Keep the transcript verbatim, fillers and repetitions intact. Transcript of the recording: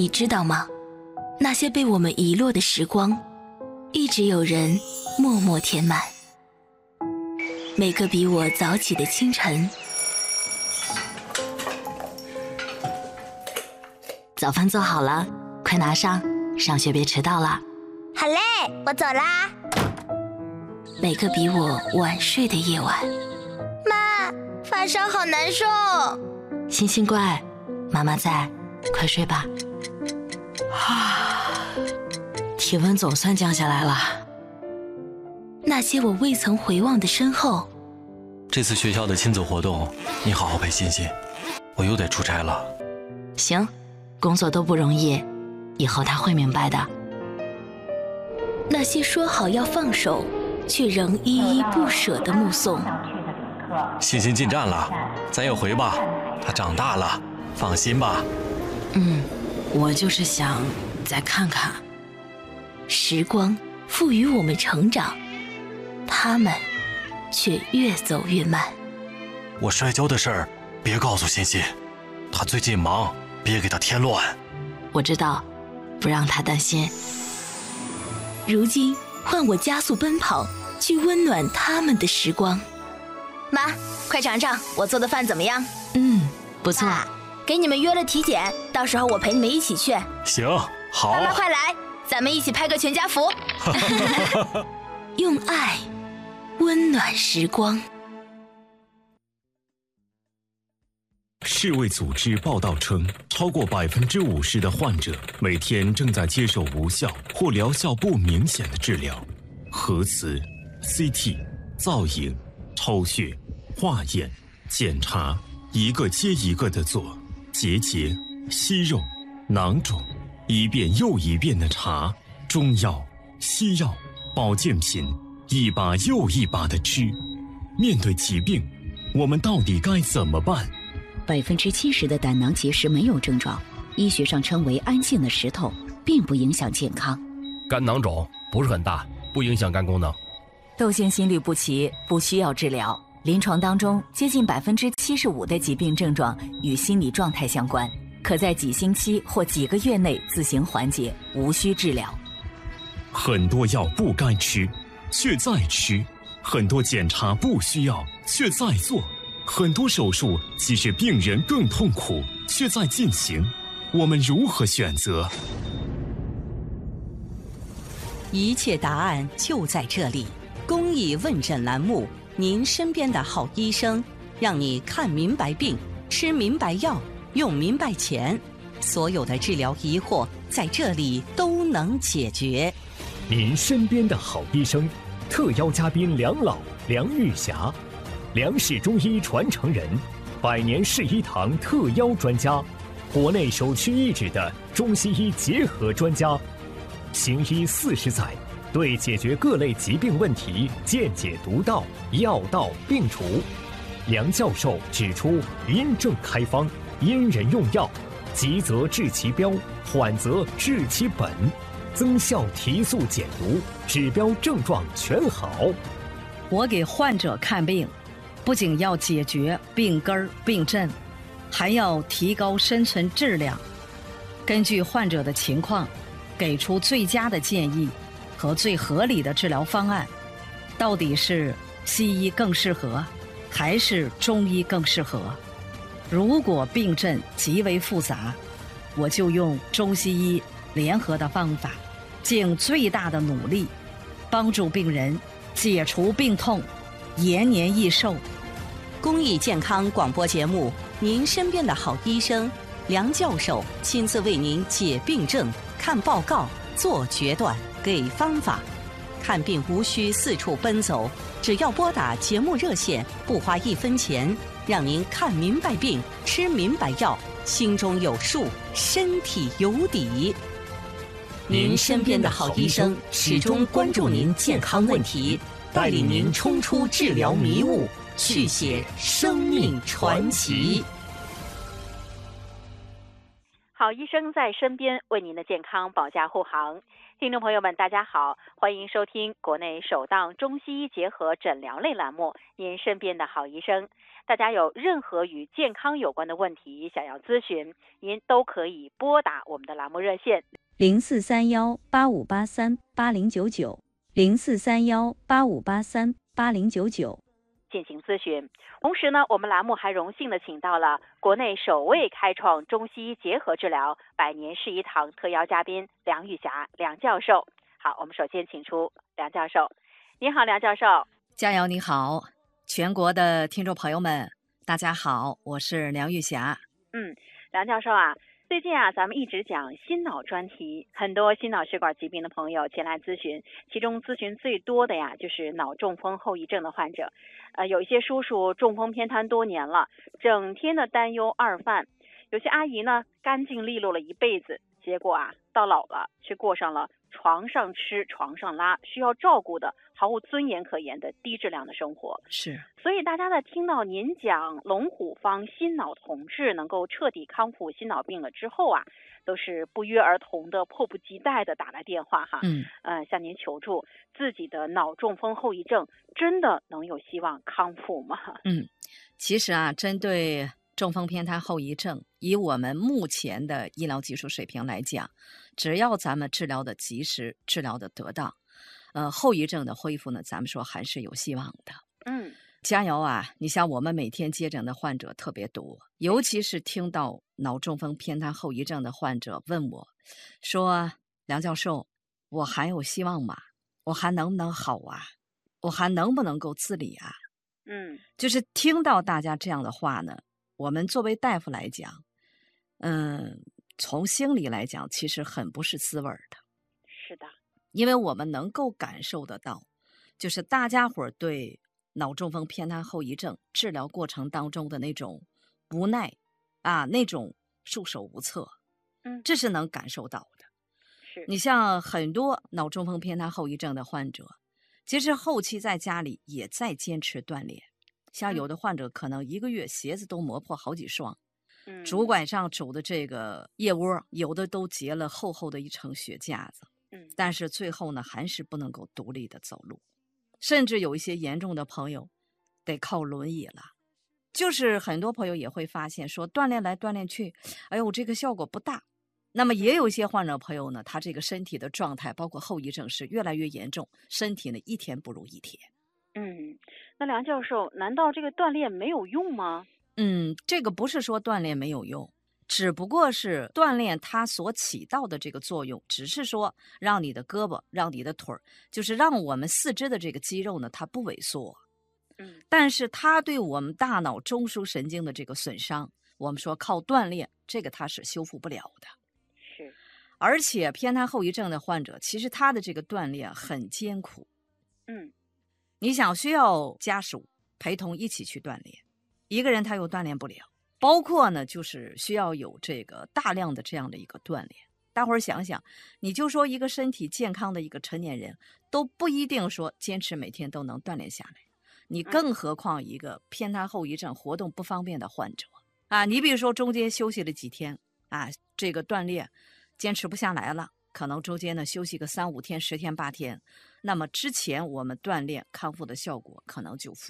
你知道吗？那些被我们遗落的时光，一直有人默默填满。每个比我早起的清晨， 早饭做好了，快拿上，上学别迟到了。 好嘞，我走啦。 每个比我晚睡的夜晚。 妈，发烧好难受。 星星乖，妈妈在，快睡吧。啊，体温总算降下来了。 那些我未曾回望的身后。 这次学校的亲子活动，你好好陪欣欣，我又得出差了。 行，工作都不容易，以后他会明白的。 那些说好要放手，却仍依依不舍的目送。 欣欣进站了，咱也回吧，她长大了，放心吧。 嗯，我就是想再看看。 时光赋予我们成长，他们却越走越慢。 我摔跤的事儿别告诉欣欣，她最近忙，别给她添乱。 我知道，不让她担心。 如今换我加速奔跑，去温暖他们的时光。 妈，快尝尝我做的饭怎么样？ 嗯，不错。 啊，给你们约了体检，到时候我陪你们一起去。 行，好。 妈妈快来，咱们一起拍个全家福。 用爱温暖时光。 世卫组织报道称，超过百分之五十的患者每天正在接受无效或疗效不明显的治疗，核磁、C T、造影、抽血、化验、检查，一个接一个的做，结节、息肉、囊肿，一遍又一遍的查，中药、西药、保健品，一把又一把的吃。面对疾病，我们到底该怎么办？ 百分之七十的胆囊结石没有症状，医学上称为安静的石头，并不影响健康。 肝囊肿不是很大，不影响肝功能。 窦腺心律不齐不需要治疗，临床当中接近百分之七十五的疾病症状与心理状态相关，可在几星期或几个月内自行缓解，无需治疗。 很多药不该吃，却在吃；很多检查不需要，却在做。很多手术其实病人更痛苦，却在进行。我们如何选择？ 一切答案就在这里。公益问诊栏目，您身边的好医生，让你看明白病，吃明白药，用明白钱。所有的治疗疑惑在这里都能解决。 您身边的好医生，特邀嘉宾梁老、梁玉霞。梁氏中医传承人，百年世医堂特邀专家，国内首屈一指的中西医结合专家，行医四十载，对解决各类疾病问题见解独到，药到病除。梁教授指出，因症开方，因人用药，急则治其标，缓则治其本，增效提速减毒，指标症状全好。 我给患者看病，不仅要解决病根儿病症，还要提高生存质量。根据患者的情况，给出最佳的建议和最合理的治疗方案。到底是西医更适合，还是中医更适合？如果病症极为复杂，我就用中西医联合的方法，尽最大的努力，帮助病人解除病痛，延年益寿。 公益健康广播节目，您身边的好医生梁教授亲自为您解病症、看报告、做决断、给方法。看病无需四处奔走，只要拨打节目热线，不花一分钱，让您看明白病，吃明白药，心中有数，身体有底。您身边的好医生始终关注您健康问题，带领您冲出治疗迷雾，续写生命传奇。 好医生在身边，为您的健康保驾护航。听众朋友们，大家好，欢迎收听国内首档中西医结合诊疗类栏目《您身边的好医生》。大家有任何与健康有关的问题想要咨询，您都可以拨打我们的栏目热线零四三幺八五八三八零九九零四三幺八五八三八零九九进行咨询。同时呢，我们栏目还荣幸的请到了国内首位开创中西医结合治疗百年世医堂特邀嘉宾梁玉霞梁教授。好，我们首先请出梁教授。你好，梁教授。 佳瑶你好，全国的听众朋友们大家好，我是梁玉霞。 嗯，梁教授啊，最近啊，咱们一直讲心脑专题，很多心脑血管疾病的朋友前来咨询，其中咨询最多的呀，就是脑中风后遗症的患者。呃，有一些叔叔中风偏瘫多年了，整天的担忧二犯；有些阿姨呢，干净利落了一辈子，结果啊，到老了却过上了床上吃、床上拉，需要照顾的毫无尊严可言的低质量的生活。 是， 所以大家在听到您讲龙虎方心脑同治能够彻底康复心脑病了之后啊，都是不约而同的、迫不及待的打来电话哈， 嗯， 呃，向您求助自己的脑中风后遗症真的能有希望康复吗？ 嗯，其实啊，针对中风偏瘫后遗症，以我们目前的医疗技术水平来讲，只要咱们治疗的及时，治疗的得当，呃，后遗症的恢复呢，咱们说还是有希望的。 嗯， 加油啊！你像我们每天接诊的患者特别多，尤其是听到脑中风偏瘫后遗症的患者问我，说梁教授，我还有希望吗？我还能不能好啊？我还能不能够自理啊？ 嗯， 就是听到大家这样的话呢，我们作为大夫来讲，嗯，从心理来讲，其实很不是滋味的。 是的， 因为我们能够感受得到，就是大家伙儿对脑中风偏瘫后遗症治疗过程当中的那种无奈啊，那种束手无策， 嗯， 这是能感受到的。 是你像很多脑中风偏瘫后遗症的患者，其实后期在家里也在坚持锻炼。像有的患者可能一个月鞋子都磨破好几双， 嗯， 拄拐杖拄的这个腋窝，有的都结了厚厚的一层血架子， 嗯， 但是最后呢，还是不能够独立的走路，甚至有一些严重的朋友得靠轮椅了。就是很多朋友也会发现说，锻炼来锻炼去，哎呦，这个效果不大。那么也有一些患者朋友呢，他这个身体的状态，包括后遗症是越来越严重，身体呢一天不如一天。 嗯，那梁教授，难道这个锻炼没有用吗？ 嗯，这个不是说锻炼没有用，只不过是锻炼它所起到的这个作用，只是说让你的胳膊、让你的腿儿，就是让我们四肢的这个肌肉呢，它不萎缩。 嗯， 但是它对我们大脑中枢神经的这个损伤，我们说靠锻炼，这个它是修复不了的。 是， 而且偏瘫后遗症的患者，其实他的这个锻炼很艰苦。 嗯， 你想需要家属陪同一起去锻炼，一个人他又锻炼不了，包括呢就是需要有这个大量的这样的一个锻炼。大伙儿想想，你就说一个身体健康的一个成年人都不一定说坚持每天都能锻炼下来，你更何况一个偏瘫后遗症活动不方便的患者啊！你比如说中间休息了几天啊，这个锻炼坚持不下来了，可能中间呢休息个三五天、十天、八天，那么之前我们锻炼康复的效果可能就